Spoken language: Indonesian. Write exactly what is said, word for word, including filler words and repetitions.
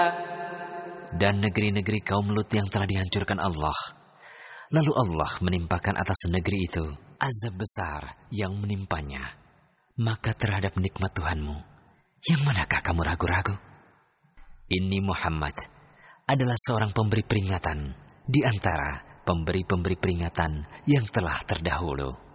Dan negeri-negeri kaum Lut yang telah dihancurkan Allah. Lalu Allah menimpakan atas negeri itu azab besar yang menimpanya. Maka terhadap nikmat Tuhanmu, yang manakah kamu ragu-ragu? Ini Muhammad adalah seorang pemberi peringatan di antara pemberi-pemberi peringatan yang telah terdahulu.